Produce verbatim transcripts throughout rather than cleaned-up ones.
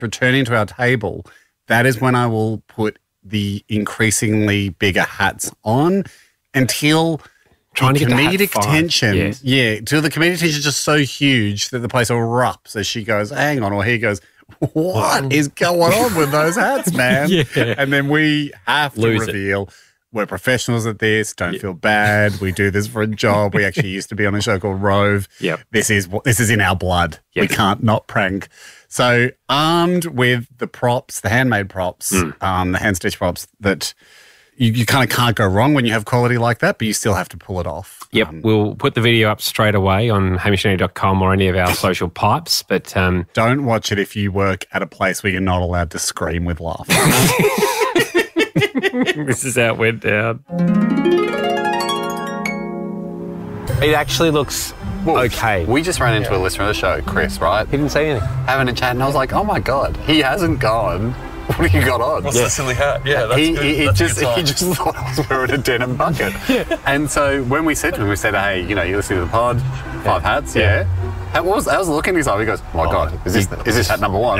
returning to our table, that is when I will put the increasingly bigger hats on until Trying the to get the hat comedic fine. tension, Yes. yeah, until the comedic tension is just so huge that the place erupts as she goes, hang on, or he goes, what is going on with those hats, man? Yeah. And then we have to Lose it. reveal we're professionals at this. Don't feel bad. We do this for a job. We actually used to be on a show called Rove. Yep. This is what this is in our blood. Yep. We can't not prank. So armed with the props, the handmade props, Mm. um, the hand stitch props that you, you kind of can't go wrong when you have quality like that, but you still have to pull it off. Yep, Um, we'll put the video up straight away on hamish and andy dot com or any of our social pipes. But um, don't watch it if you work at a place where you're not allowed to scream with laughter. this is how it went down. It actually looks okay. We just ran into a listener of the show, Chris, right? He didn't say anything. Having a chat, and I was like, oh my God, he hasn't gone. What have you got on? What's the silly hat? Yeah, that's he, good. he, he That's a just good sign. he just thought I was wearing a denim bucket. And so when we said to him, we said, hey, you know, you listen to the pod, five hats, yeah. How was I was looking at his eye, he goes, oh my God, is this is this hat number one?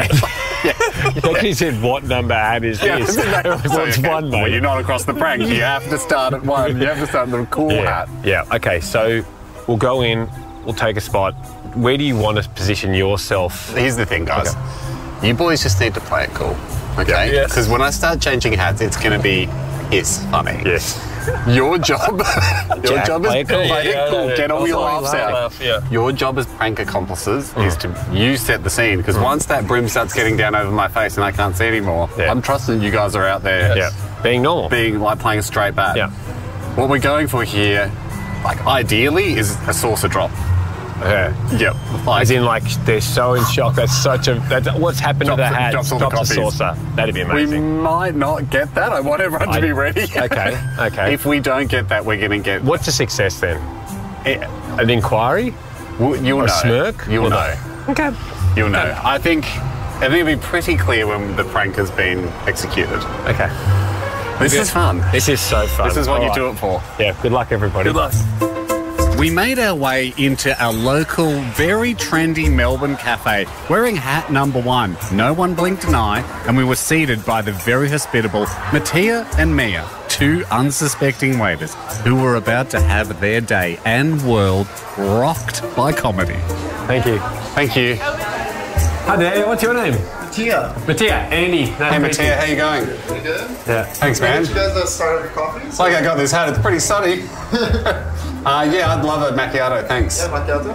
He said, what number hat is Yeah, this? that's exactly- so, What's okay, one, well, mate? you're not across the prank. You have to start at one. You have to start at the cool Yeah, hat. yeah. Okay, so we'll go in, we'll take a spot. Where do you want to position yourself? Here's the thing, guys. You boys just need to play it cool, okay? Yes. Because when I start changing hats, it's going to be it's funny. Yes. Your job, your Jack, job is play it cool. play it Yeah, cool. yeah, Get all yeah. your Also, laughs out. laugh, yeah. Your job as prank accomplices is to you set the scene because once that broom starts getting down over my face and I can't see anymore, Yeah. I'm trusting you guys are out there, Yeah. Being normal. being like playing a straight bat. Yeah. What we're going for here, like ideally, is a saucer drop. Yeah. Yep. Like, As in, like, they're so in shock. That's such a... That's, what's happened Drops to the the- hat? drops all the Drops the copies. saucer. That'd be we amazing. might not get that. I want everyone to I- be ready. Okay, okay. If we don't get that, we're going to get. What's a success then? it, An inquiry? Well, you'll Or a know. smirk? You'll Or know. no? Okay. You'll know. I think. I think it'll be pretty clear when the prank has been executed. Okay. This is fun. This is so fun. This is what All you right. do it for. Yeah, good luck, everybody. Good luck. We made our way into our local, very trendy Melbourne cafe, wearing hat number one. No one blinked an eye, and we were seated by the very hospitable Mattia and Mia, two unsuspecting waiters who were about to have their day and world rocked by comedy. Thank you. Thank you. Hi there, what's your name? Tia. Mattia. Andy. Nice Hey, to meet Mattia, how you going? Pretty good. Yeah. Thanks, man. You guys uh, started your coffee? It's like I got this hat. It's pretty sunny. uh, yeah, I'd love a macchiato. Thanks. Yeah, macchiato.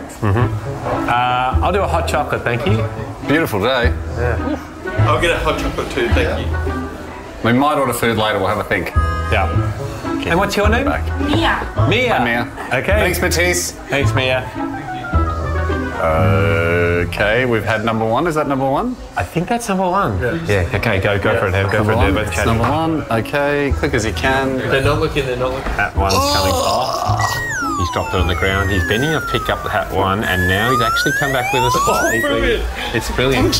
Uh, I'll do a hot chocolate, thank you. Beautiful day. I'll get a hot chocolate too, thank you. We might order food later. We'll have a think. Yeah. And what's your name? Mia. Mia. Mia. Okay. Thanks, Matisse. Thanks, Mia. Okay, we've had number one. Is that number one? I think that's number one. Yeah. Okay, go go for it. Have, go for Number it. one. They're both It's chatting. number one. Okay, quick as you can. They're not looking, they're not looking. Hat one's coming off. He's dropped it on the ground. He's bending to pick up the hat one, and now he's actually come back with us. Oh, brilliant. It's brilliant.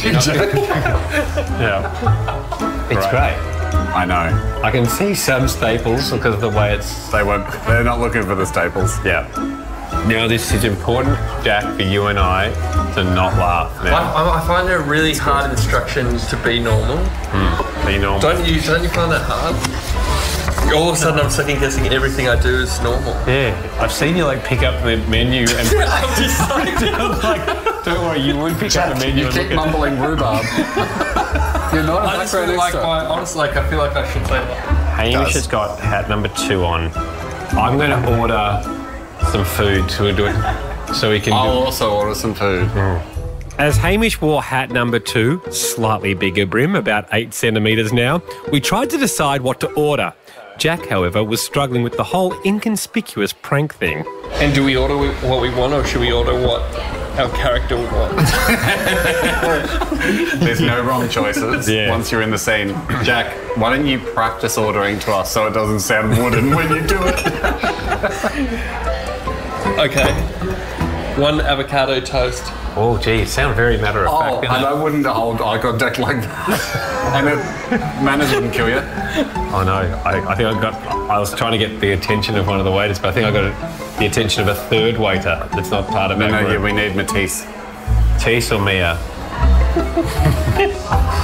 Yeah. It's great. I know. I can see some staples because of the way it's. They won't. They're not looking for the staples. Yeah. Now this is important, Jack, for you and I to not laugh. I, Now, I I find it really hard instructions to be normal. be normal. Don't you, don't you find that hard? All of a sudden I'm second guessing everything I do is normal. Yeah, I've seen you like pick up the menu and I'm just like, like, don't worry, you would pick up the menu You and keep look at mumbling rhubarb. You're not a I just feel like my, honestly, like I feel like I should say that. Hamish has got hat number two on. I'm going to order some food to do it so we can I'll do also order some food. As Hamish wore hat number two, slightly bigger brim, about eight centimetres now, we tried to decide what to order. Jack, however, was struggling with the whole inconspicuous prank thing. And do we order what we want or should we order what our character would want? There's no wrong choices Yeah. once you're in the scene. Jack, why don't you practice ordering to us so it doesn't sound wooden when you do it? Okay. One avocado toast. Oh, gee, it sounds very matter of Oh, fact. and doesn't it? I wouldn't hold eye contact like that. And it, manners wouldn't kill you. I know. I, I think I got. I was trying to get the attention of one of the waiters, but I think I got the attention of a third waiter that's not part of No, our no, yeah, group. we need Matisse. Tees or Mia?